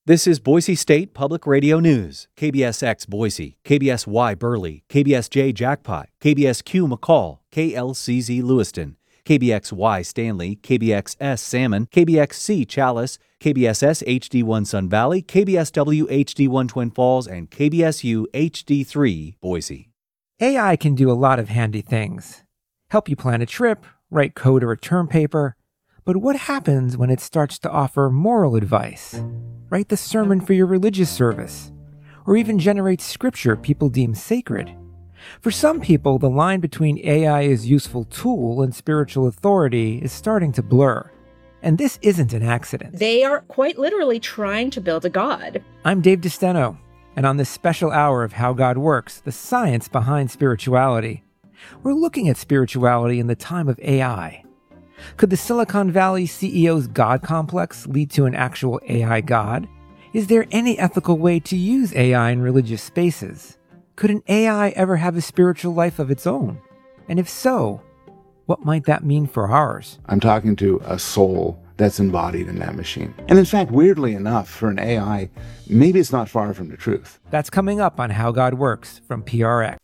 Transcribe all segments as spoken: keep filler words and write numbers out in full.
This is Boise State Public Radio News. K B S X Boise, K B S Y Burley, K B S J Jackpot, K B S Q McCall, K L C Z Lewiston, K B X Y Stanley, K B X S Salmon, K B X C Chalice, K B S S H D one Sun Valley, K B S W H D one Twin Falls, and K B S U H D three Boise. A I can do a lot of handy things. Help you plan a trip, write code or a term paper. But what happens when it starts to offer moral advice? Write the sermon for your religious service, or even generate scripture people deem sacred. For some people, the line between A I as useful tool and spiritual authority is starting to blur. And this isn't an accident. They are quite literally trying to build a god. I'm Dave DeSteno, and on this special hour of How God Works, the science behind spirituality, we're looking at spirituality in the time of A I. Could the Silicon Valley C E O's God complex lead to an actual A I god? Is there any ethical way to use A I in religious spaces? Could an A I ever have a spiritual life of its own? And if so, what might that mean for ours? I'm talking to a soul that's embodied in that machine. And in fact, weirdly enough, for an A I, maybe it's not far from the truth. That's coming up on How God Works from P R X.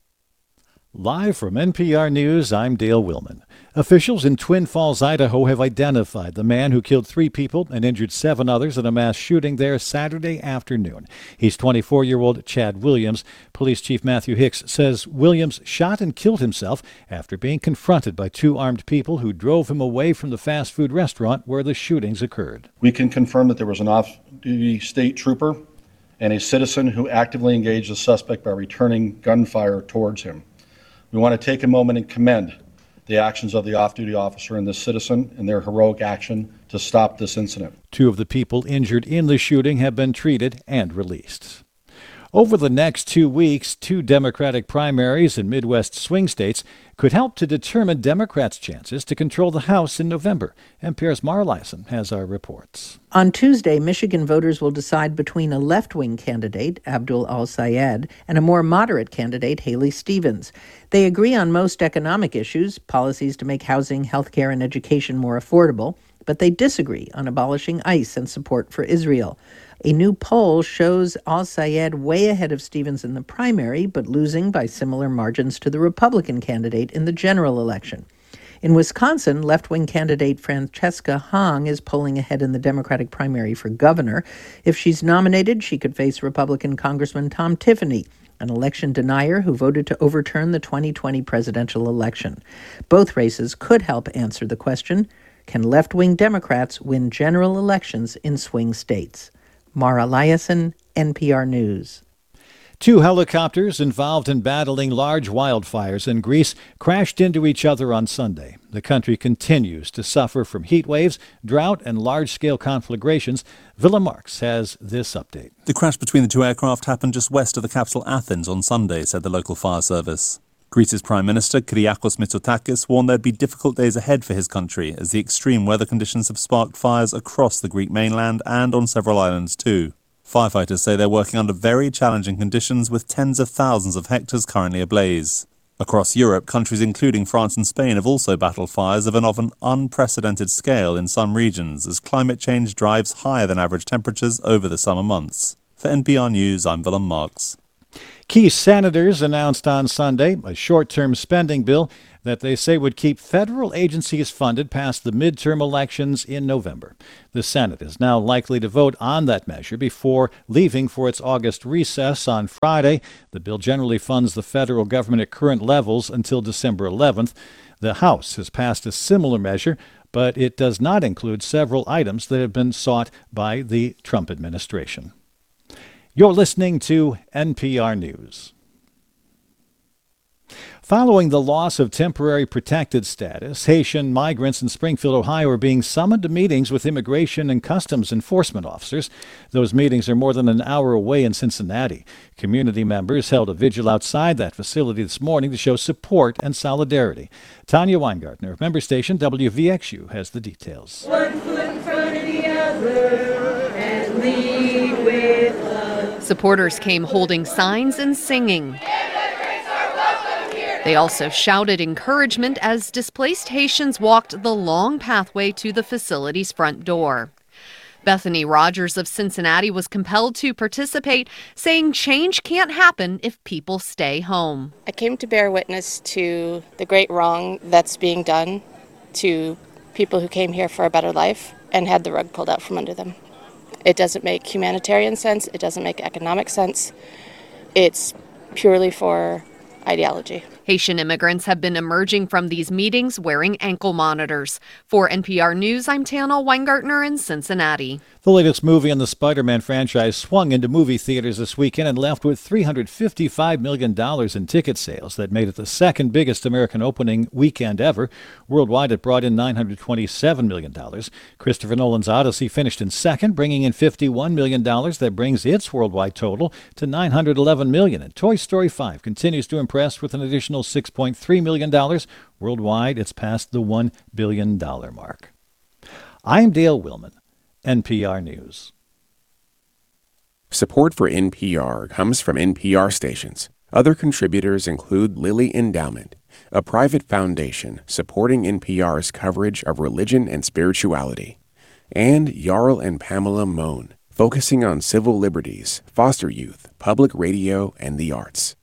Live from N P R News, I'm Dale Willman. Officials in Twin Falls, Idaho have identified the man who killed three people and injured seven others in a mass shooting there Saturday afternoon. He's twenty-four-year-old Chad Williams. Police Chief Matthew Hicks says Williams shot and killed himself after being confronted by two armed people who drove him away from the fast food restaurant where the shootings occurred. We can confirm that there was an off-duty state trooper and a citizen who actively engaged the suspect by returning gunfire towards him. We want to take a moment and commend the actions of the off-duty officer and the citizen in their heroic action to stop this incident. Two of the people injured in the shooting have been treated and released. Over the next two weeks, two Democratic primaries in Midwest swing states could help to determine Democrats' chances to control the House in November. N P R's Mara Liasson has our reports. On Tuesday, Michigan voters will decide between a left-wing candidate, Abdul Al-Sayed, and a more moderate candidate, Haley Stevens. They agree on most economic issues, policies to make housing, healthcare, and education more affordable, but they disagree on abolishing ICE and support for Israel. A new poll shows Al-Sayed way ahead of Stevens in the primary, but losing by similar margins to the Republican candidate in the general election. In Wisconsin, left-wing candidate Francesca Hong is polling ahead in the Democratic primary for governor. If she's nominated, she could face Republican Congressman Tom Tiffany, an election denier who voted to overturn the twenty twenty presidential election. Both races could help answer the question, can left-wing Democrats win general elections in swing states? Mara Liasson, N P R News. Two helicopters involved in battling large wildfires in Greece crashed into each other on Sunday. The country continues to suffer from heat waves, drought, and large-scale conflagrations. Willem Marks has this update. The crash between the two aircraft happened just west of the capital Athens on Sunday, said the local fire service. Greece's Prime Minister Kyriakos Mitsotakis warned there'd be difficult days ahead for his country as the extreme weather conditions have sparked fires across the Greek mainland and on several islands too. Firefighters say they're working under very challenging conditions with tens of thousands of hectares currently ablaze. Across Europe, countries including France and Spain have also battled fires of an often unprecedented scale in some regions as climate change drives higher than average temperatures over the summer months. For N P R News, I'm Willem Marks. Key senators announced on Sunday a short-term spending bill that they say would keep federal agencies funded past the midterm elections in November. The Senate is now likely to vote on that measure before leaving for its August recess on Friday. The bill generally funds the federal government at current levels until December eleventh. The House has passed a similar measure, but it does not include several items that have been sought by the Trump administration. You're listening to N P R News. Following the loss of temporary protected status, Haitian migrants in Springfield, Ohio are being summoned to meetings with immigration and customs enforcement officers. Those meetings are more than an hour away in Cincinnati. Community members held a vigil outside that facility this morning to show support and solidarity. Tanya Weingartner of member station W V X U has the details. One foot in front of the other and lead with love. Supporters came holding signs and singing. They also shouted encouragement as displaced Haitians walked the long pathway to the facility's front door. Bethany Rogers of Cincinnati was compelled to participate, saying change can't happen if people stay home. I came to bear witness to the great wrong that's being done to people who came here for a better life and had the rug pulled out from under them. It doesn't make humanitarian sense. It doesn't make economic sense. It's purely for ideology. Haitian immigrants have been emerging from these meetings wearing ankle monitors. For N P R News, I'm Tana Weingartner in Cincinnati. The latest movie in the Spider-Man franchise swung into movie theaters this weekend and left with three hundred fifty-five million dollars in ticket sales. That made it the second biggest American opening weekend ever. Worldwide, it brought in nine hundred twenty-seven million dollars. Christopher Nolan's Odyssey finished in second, bringing in fifty-one million dollars. That brings its worldwide total to nine hundred eleven million dollars. And Toy Story five continues to impress with an additional six point three million dollars. Worldwide, it's passed the one billion dollars mark. I'm Dale Willman, N P R News. Support for N P R comes from N P R stations. Other contributors include Lilly Endowment, a private foundation supporting N P R's coverage of religion and spirituality, and Jarl and Pamela Mohn, focusing on civil liberties, foster youth, public radio, and the arts.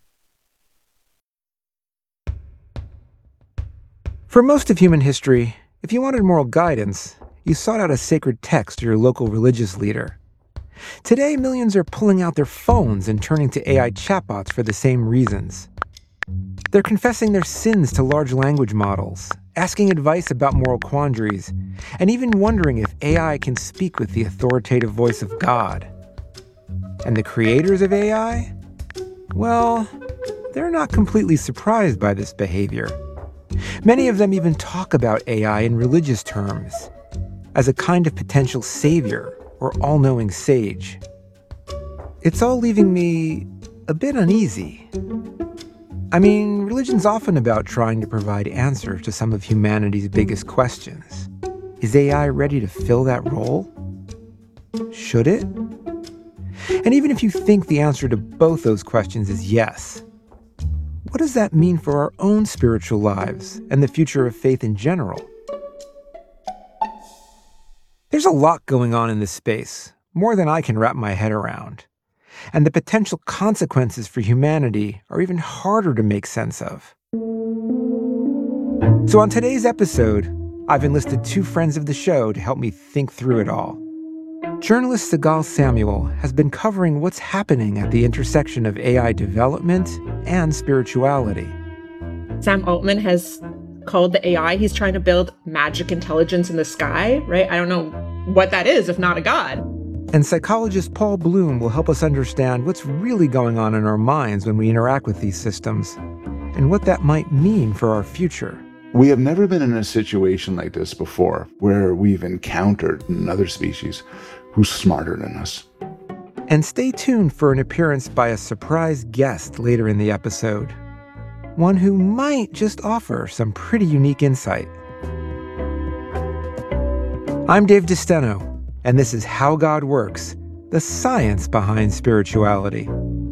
For most of human history, if you wanted moral guidance, you sought out a sacred text or your local religious leader. Today, millions are pulling out their phones and turning to A I chatbots for the same reasons. They're confessing their sins to large language models, asking advice about moral quandaries, and even wondering if A I can speak with the authoritative voice of God. And the creators of A I? Well, they're not completely surprised by this behavior. Many of them even talk about A I in religious terms, as a kind of potential savior or all-knowing sage. It's all leaving me a bit uneasy. I mean, religion's often about trying to provide answers to some of humanity's biggest questions. Is A I ready to fill that role? Should it? And even if you think the answer to both those questions is yes, what does that mean for our own spiritual lives and the future of faith in general? There's a lot going on in this space, more than I can wrap my head around. And the potential consequences for humanity are even harder to make sense of. So on today's episode, I've enlisted two friends of the show to help me think through it all. Journalist Sigal Samuel has been covering what's happening at the intersection of A I development and spirituality. Sam Altman has called the A I he's trying to build magic intelligence in the sky, right? I don't know what that is if not a god. And psychologist Paul Bloom will help us understand what's really going on in our minds when we interact with these systems, and what that might mean for our future. We have never been in a situation like this before, where we've encountered another species who's smarter than us. And stay tuned for an appearance by a surprise guest later in the episode. One who might just offer some pretty unique insight. I'm Dave DeSteno, and this is How God Works, the science behind spirituality.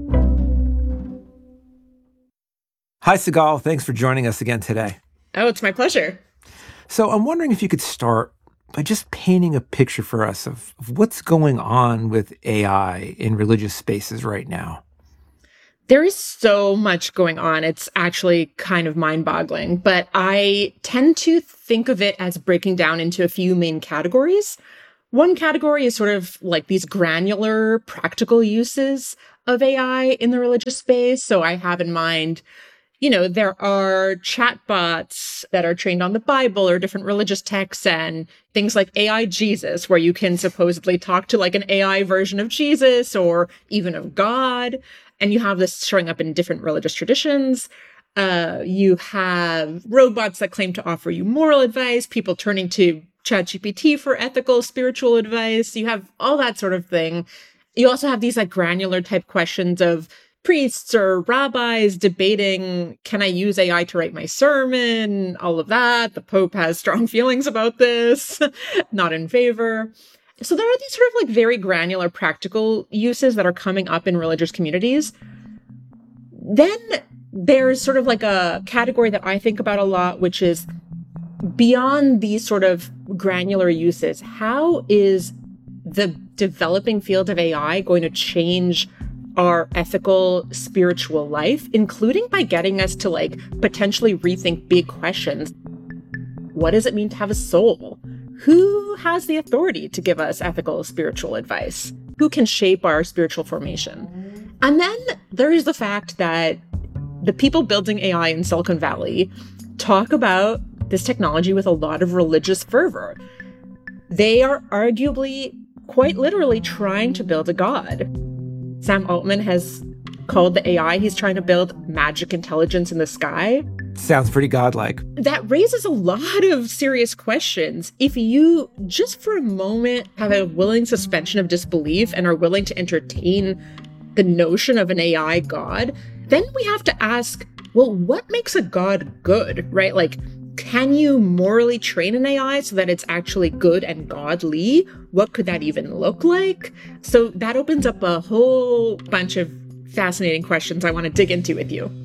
Hi, Sigal. Thanks for joining us again today. Oh, it's my pleasure. So I'm wondering if you could start by just painting a picture for us of, of what's going on with A I in religious spaces right now. There is so much going on. It's actually kind of mind-boggling, but I tend to think of it as breaking down into a few main categories. One category is sort of like these granular, practical uses of A I in the religious space. So I have in mind, you know, there are chatbots that are trained on the Bible or different religious texts, and things like A I Jesus, where you can supposedly talk to like an A I version of Jesus or even of God. And you have this showing up in different religious traditions. Uh, you have robots that claim to offer you moral advice, people turning to ChatGPT for ethical, spiritual advice. You have all that sort of thing. You also have these like granular type questions of priests or rabbis debating, can I use A I to write my sermon? All of that. The Pope has strong feelings about this, not in favor. So there are these sort of like very granular practical uses that are coming up in religious communities. Then there's sort of like a category that I think about a lot, which is beyond these sort of granular uses. How is the developing field of A I going to change our ethical, spiritual life, including by getting us to like potentially rethink big questions? What does it mean to have a soul? Who has the authority to give us ethical, spiritual advice? Who can shape our spiritual formation? And then there is the fact that the people building A I in Silicon Valley talk about this technology with a lot of religious fervor. They are arguably, quite literally, trying to build a god. Sam Altman has called the A I he's trying to build magic intelligence in the sky. Sounds pretty godlike. That raises a lot of serious questions. If you, just for a moment, have a willing suspension of disbelief and are willing to entertain the notion of an A I god, then we have to ask, well, what makes a god good, right? Like, can you morally train an A I so that it's actually good and godly? What could that even look like? So that opens up a whole bunch of fascinating questions I want to dig into with you.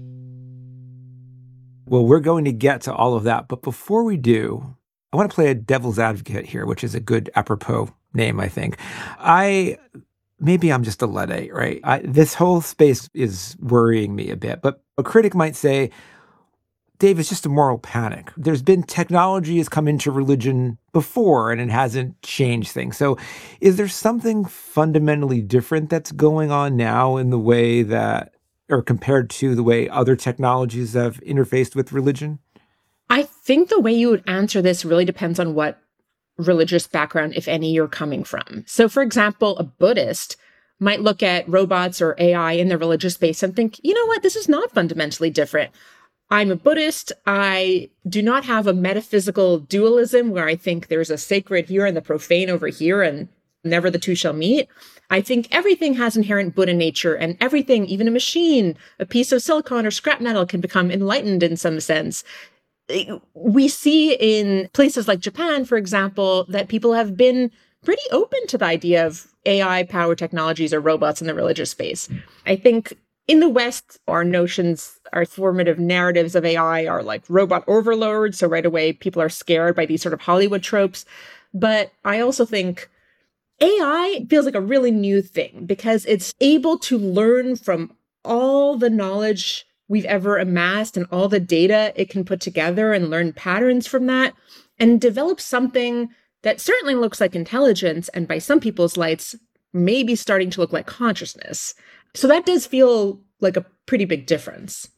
Well, we're going to get to all of that. But before we do, I want to play a devil's advocate here, which is a good apropos name, I think. I, maybe I'm just a Luddite, right? I, this whole space is worrying me a bit. But a critic might say, Dave, it's just a moral panic. There's been technology has come into religion before and it hasn't changed things. So is there something fundamentally different that's going on now in the way that, or compared to the way other technologies have interfaced with religion? I think the way you would answer this really depends on what religious background, if any, you're coming from. So, for example, a Buddhist might look at robots or A I in the religious space and think, you know what, this is not fundamentally different. I'm a Buddhist. I do not have a metaphysical dualism where I think there's a sacred here and the profane over here and never the two shall meet. I think everything has inherent Buddha nature, and everything, even a machine, a piece of silicon or scrap metal, can become enlightened in some sense. We see in places like Japan, for example, that people have been pretty open to the idea of A I-powered technologies or robots in the religious space. I think in the West, our notions, our formative narratives of A I are like robot overload. So right away, people are scared by these sort of Hollywood tropes. But I also think A I feels like a really new thing because it's able to learn from all the knowledge we've ever amassed and all the data it can put together and learn patterns from that and develop something that certainly looks like intelligence and by some people's lights, maybe starting to look like consciousness. So that does feel like a pretty big difference.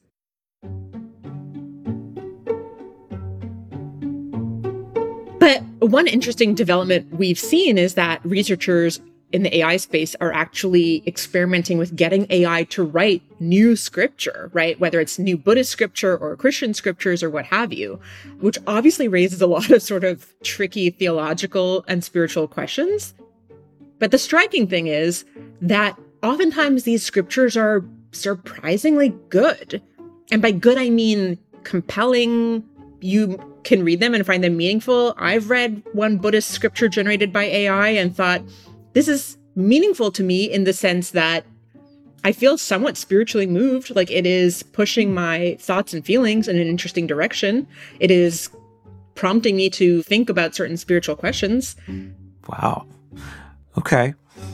But one interesting development we've seen is that researchers in the A I space are actually experimenting with getting A I to write new scripture, right? Whether it's new Buddhist scripture or Christian scriptures or what have you, which obviously raises a lot of sort of tricky theological and spiritual questions. But the striking thing is that oftentimes these scriptures are surprisingly good. And by good, I mean compelling. You can read them and find them meaningful. I've read one Buddhist scripture generated by A I and thought, this is meaningful to me in the sense that I feel somewhat spiritually moved. Like it is pushing my thoughts and feelings in an interesting direction. It is prompting me to think about certain spiritual questions. Wow. Okay.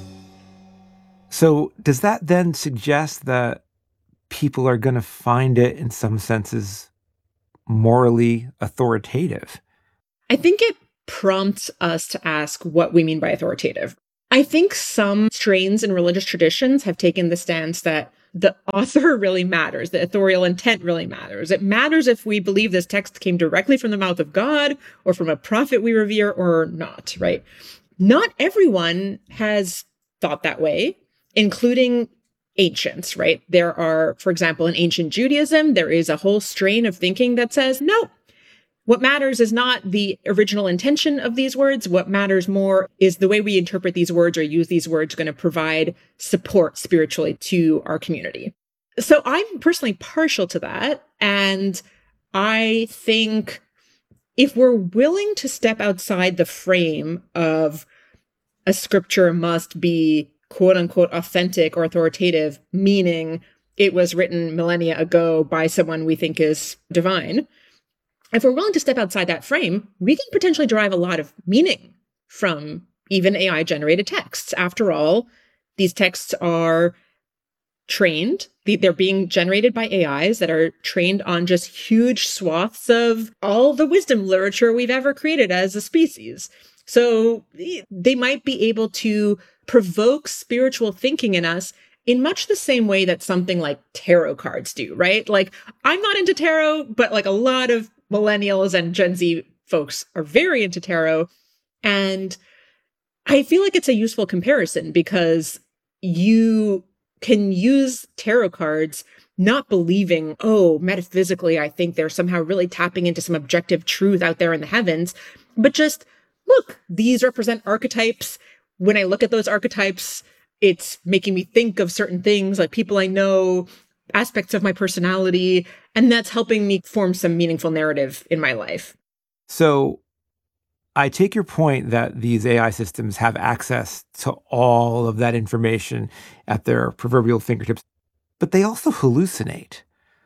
So does that then suggest that people are going to find it in some senses morally authoritative? I think it prompts us to ask what we mean by authoritative. I think some strains in religious traditions have taken the stance that the author really matters, the authorial intent really matters. It matters if we believe this text came directly from the mouth of God or from a prophet we revere or not, right? Not everyone has thought that way, including ancients, right? There are, for example, in ancient Judaism, there is a whole strain of thinking that says, no, what matters is not the original intention of these words. What matters more is the way we interpret these words or use these words going to provide support spiritually to our community. So I'm personally partial to that. And I think if we're willing to step outside the frame of a scripture must be quote unquote authentic or authoritative, meaning it was written millennia ago by someone we think is divine, if we're willing to step outside that frame, we can potentially derive a lot of meaning from even A I-generated texts. After all, these texts are trained. They're being generated by A Is that are trained on just huge swaths of all the wisdom literature we've ever created as a species. So they might be able to provoke spiritual thinking in us in much the same way that something like tarot cards do, right? Like, I'm not into tarot, but like a lot of millennials and Gen Z folks are very into tarot. And I feel like it's a useful comparison because you can use tarot cards not believing, oh, metaphysically, I think they're somehow really tapping into some objective truth out there in the heavens, but just, look, these represent archetypes. When I look at those archetypes, it's making me think of certain things, like people I know, aspects of my personality, and that's helping me form some meaningful narrative in my life. So I take your point that these A I systems have access to all of that information at their proverbial fingertips, but they also hallucinate.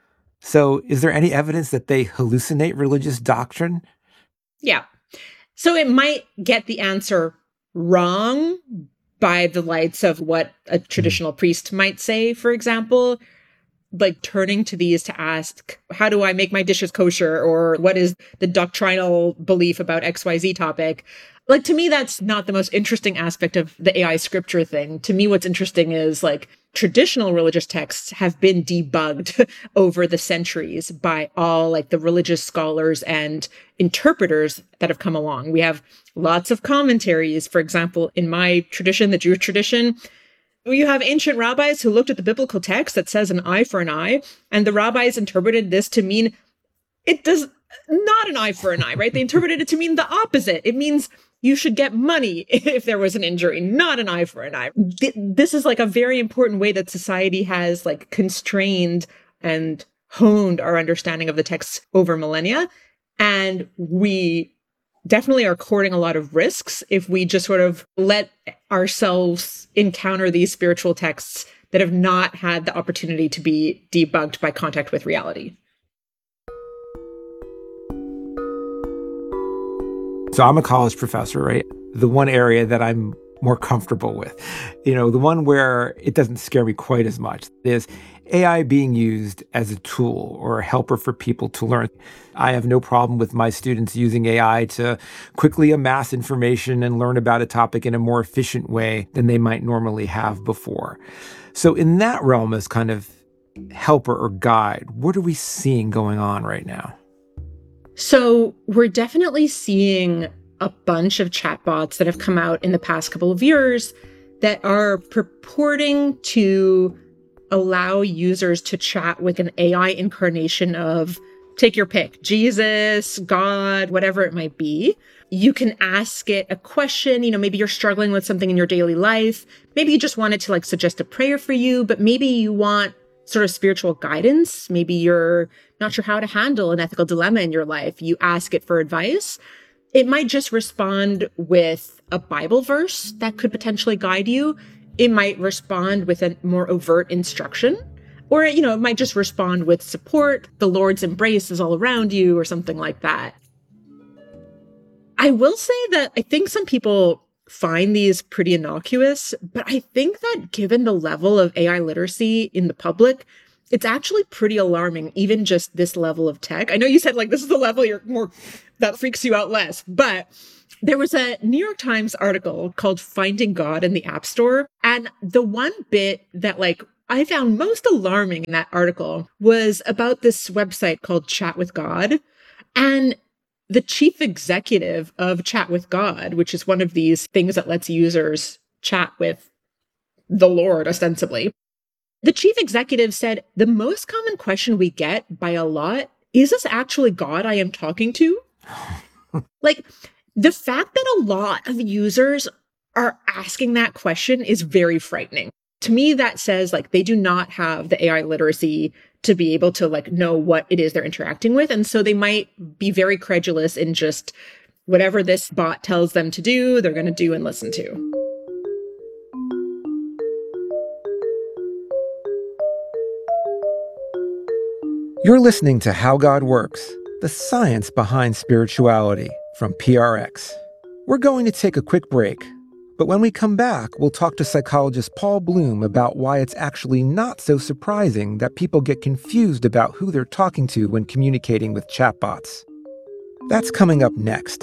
So is there any evidence that they hallucinate religious doctrine? Yeah. So it might get the answer wrong by the lights of what a traditional priest might say, for example, like turning to these to ask, how do I make my dishes kosher? Or what is the doctrinal belief about X Y Z topic? Like, to me, that's not the most interesting aspect of the A I scripture thing. To me, what's interesting is like traditional religious texts have been debugged over the centuries by all like the religious scholars and interpreters that have come along. We have lots of commentaries. For example, in my tradition, the Jewish tradition, you have ancient rabbis who looked at the biblical text that says an eye for an eye, and the rabbis interpreted this to mean it does not an eye for an eye, right? They interpreted it to mean the opposite. It means you should get money if there was an injury, not an eye for an eye. This is like a very important way that society has like constrained and honed our understanding of the text over millennia. And we definitely are courting a lot of risks if we just sort of let ourselves encounter these spiritual texts that have not had the opportunity to be debugged by contact with reality. So I'm a college professor, right? The one area that I'm more comfortable with, you know, the one where it doesn't scare me quite as much is A I being used as a tool or a helper for people to learn. I have no problem with my students using A I to quickly amass information and learn about a topic in a more efficient way than they might normally have before. So in that realm as kind of helper or guide, what are we seeing going on right now? So we're definitely seeing a bunch of chatbots that have come out in the past couple of years that are purporting to allow users to chat with an A I incarnation of, take your pick, Jesus, God, whatever it might be. You can ask it a question, you know, maybe you're struggling with something in your daily life. Maybe you just want it to like suggest a prayer for you, but maybe you want sort of spiritual guidance. Maybe you're not sure how to handle an ethical dilemma in your life. You ask it for advice. It might just respond with a Bible verse that could potentially guide you. It might respond with a more overt instruction, or, you know, it might just respond with support. The Lord's embrace is all around you or something like that. I will say that I think some people find these pretty innocuous, but I think that given the level of A I literacy in the public, it's actually pretty alarming, even just this level of tech. I know you said like this is the level you're more that freaks you out less, but there was a New York Times article called Finding God in the App Store. And the one bit that like I found most alarming in that article was about this website called Chat with God. And the chief executive of Chat with God, which is one of these things that lets users chat with the Lord, ostensibly, the chief executive said, the most common question we get by a lot, is this actually God I am talking to? Like, the fact that a lot of users are asking that question is very frightening. To me, that says like they do not have the A I literacy to be able to like know what it is they're interacting with. And so they might be very credulous in just whatever this bot tells them to do, they're going to do and listen to. You're listening to How God Works, the science behind spirituality from P R X. We're going to take a quick break, But when we come back, we'll talk to psychologist Paul Bloom about why it's actually not so surprising that people get confused about who they're talking to when communicating with chatbots. That's coming up next.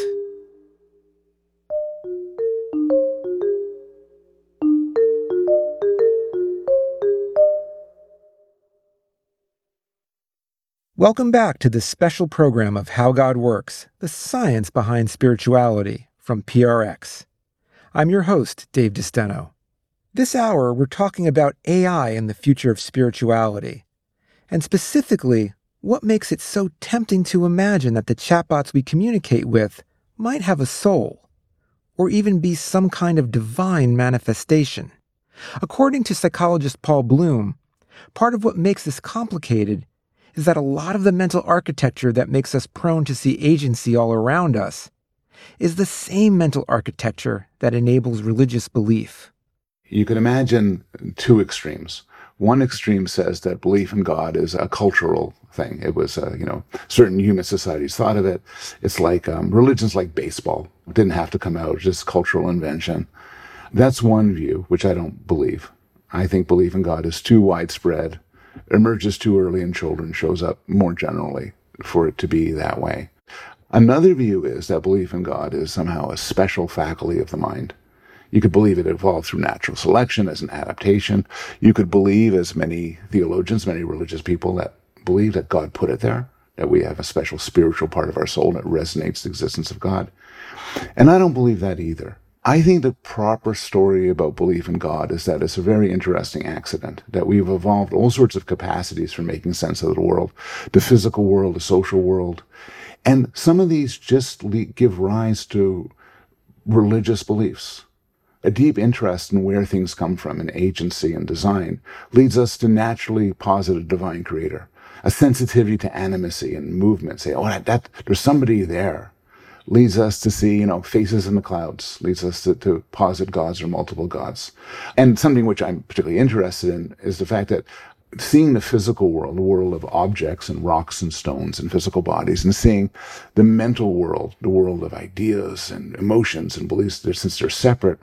Welcome back to this special program of How God Works, the science behind spirituality, from P R X. I'm your host, Dave DeSteno. This hour, we're talking about A I and the future of spirituality, and specifically, what makes it so tempting to imagine that the chatbots we communicate with might have a soul, or even be some kind of divine manifestation. According to psychologist Paul Bloom, part of what makes this complicated is that a lot of the mental architecture that makes us prone to see agency all around us is the same mental architecture that enables religious belief. You can imagine two extremes. One extreme says that belief in God is a cultural thing. It was, uh, you know, certain human societies thought of it. It's like um, religions like baseball. It didn't have to come out, just cultural invention. That's one view, which I don't believe. I think belief in God is too widespread, emerges too early in children, shows up more generally for it to be that way. Another view is that belief in God is somehow a special faculty of the mind. You could believe it evolved through natural selection as an adaptation. You could believe, as many theologians, many religious people, that believe that God put it there, that we have a special spiritual part of our soul that resonates the existence of God. And I don't believe that either. I think the proper story about belief in God is that it's a very interesting accident, that we've evolved all sorts of capacities for making sense of the world, the physical world, the social world. And some of these just le- give rise to religious beliefs. A deep interest in where things come from, in agency and design, leads us to naturally posit a divine creator. A sensitivity to animacy and movement, say, oh, that, that there's somebody there, leads us to see, you know, faces in the clouds, leads us to, to posit gods or multiple gods. And something which I'm particularly interested in is the fact that seeing the physical world, the world of objects and rocks and stones and physical bodies, and seeing the mental world, the world of ideas and emotions and beliefs, since they're separate,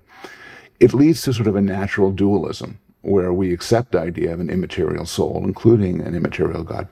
it leads to sort of a natural dualism where we accept the idea of an immaterial soul, including an immaterial God.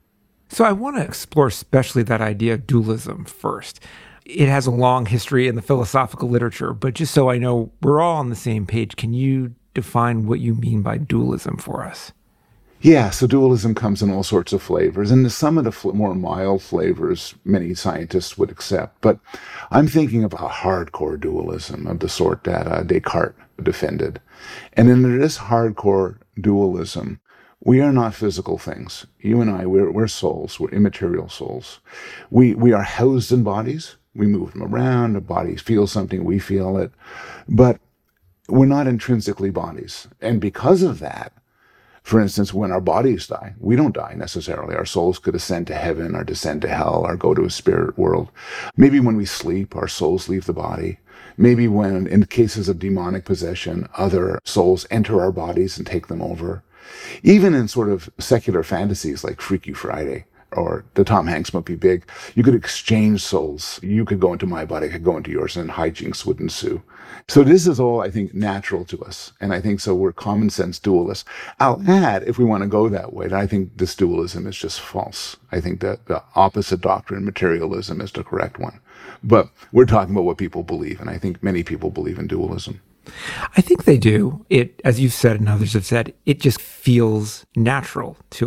So I want to explore especially that idea of dualism first. It has a long history in the philosophical literature, but just so I know we're all on the same page, can you define what you mean by dualism for us? Yeah, so dualism comes in all sorts of flavors, and some of the fl- more mild flavors many scientists would accept. But I'm thinking of a hardcore dualism of the sort that uh, Descartes defended. And in this hardcore dualism, we are not physical things. You and I, we're, we're souls. We're immaterial souls. We we are housed in bodies. We move them around. The bodies feel something. We feel it. But we're not intrinsically bodies. And because of that, for instance, when our bodies die, we don't die necessarily. Our souls could ascend to heaven or descend to hell or go to a spirit world. Maybe when we sleep, our souls leave the body. Maybe when, in cases of demonic possession, other souls enter our bodies and take them over. Even in sort of secular fantasies like Freaky Friday or the Tom Hanks movie Big, you could exchange souls. You could go into my body, I could go into yours, and hijinks would ensue. So this is all, I think, natural to us. And I think so we're common sense dualists. I'll add, if we want to go that way, that I think this dualism is just false. I think that the opposite doctrine, materialism, is the correct one. But we're talking about what people believe, and I think many people believe in dualism. I think they do. It, as you've said and others have said, it just feels natural to